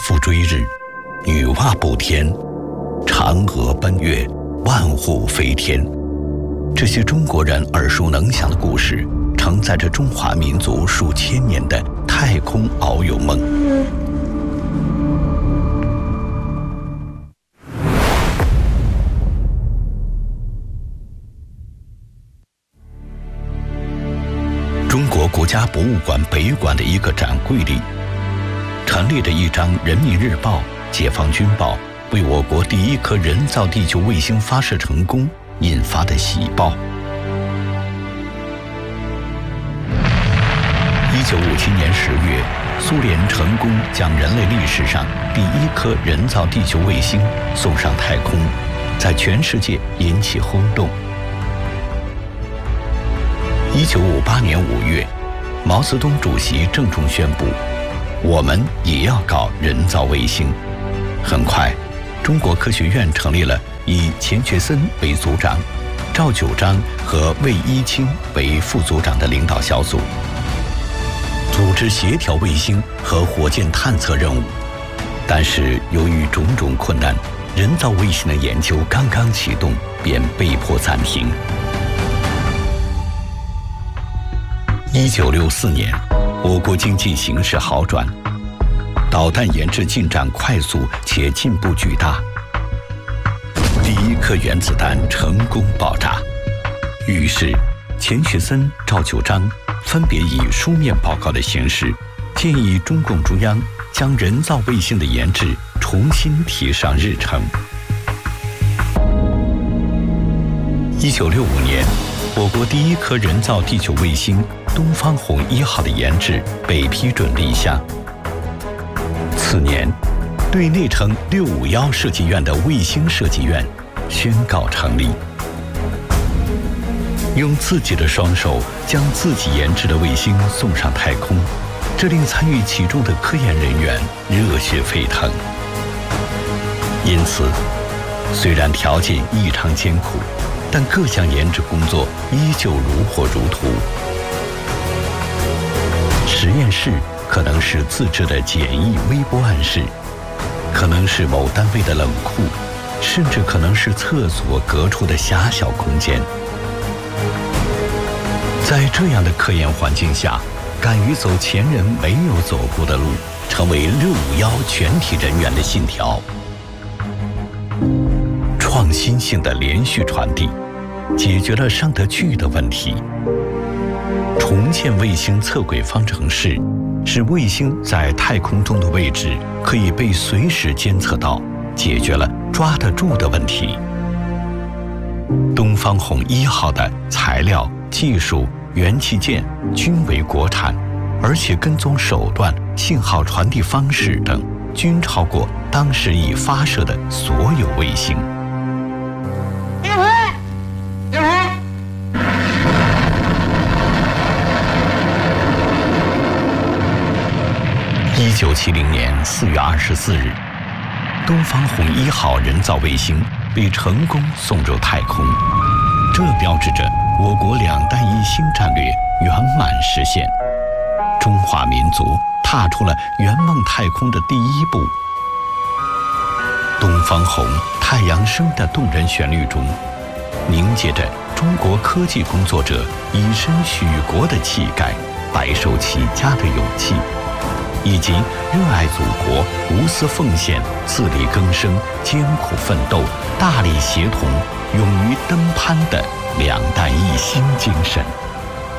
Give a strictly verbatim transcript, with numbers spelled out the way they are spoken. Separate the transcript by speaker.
Speaker 1: 妇追日，女娲补天，嫦娥奔月，万户飞天。这些中国人耳熟能详的故事，承载着中华民族数千年的太空遨游梦。中国国家博物馆北馆的一个展柜里，陈列着一张《人民日报》《解放军报》为我国第一颗人造地球卫星发射成功引发的喜报。一九五七年十月，苏联成功将人类历史上第一颗人造地球卫星送上太空，在全世界引起轰动。一九五八年五月，毛泽东主席郑重宣布，我们也要搞人造卫星。很快，中国科学院成立了以钱学森为组长，赵九章和魏一清为副组长的领导小组，组织协调卫星和火箭探测任务。但是由于种种困难，人造卫星的研究刚刚启动，便被迫暂停。一九六四年，我国经济形势好转，导弹研制进展快速且进步巨大。第一颗原子弹成功爆炸，于是钱学森、赵九章分别以书面报告的形式，建议中共中央将人造卫星的研制重新提上日程。一九六五年，我国第一颗人造地球卫星东方红一号的研制被批准立项。次年，对内称六五幺设计院的卫星设计院宣告成立。用自己的双手将自己研制的卫星送上太空，这令参与其中的科研人员热血沸腾。因此，虽然条件异常艰苦，但各项研制工作依旧如火如荼。实验室可能是自制的简易微波暗室，可能是某单位的冷库，甚至可能是厕所隔出的狭小空间。在这样的科研环境下，敢于走前人没有走过的路，成为六五幺全体人员的信条。创新性的连续传递，解决了上得去的问题。重建卫星测轨方程式，使卫星在太空中的位置可以被随时监测到，解决了抓得住的问题。东方红一号的材料、技术、元器件均为国产，而且跟踪手段、信号传递方式等均超过当时已发射的所有卫星。一九七零年四月二十四日，东方红一号人造卫星被成功送入太空，这标志着我国两弹一星战略圆满实现，中华民族踏出了圆梦太空的第一步。东方红、太阳升的动人旋律中，凝结着中国科技工作者以身许国的气概、白手起家的勇气，以及热爱祖国、无私奉献、自力更生、艰苦奋斗、大力协同、勇于登攀的两弹一星精神。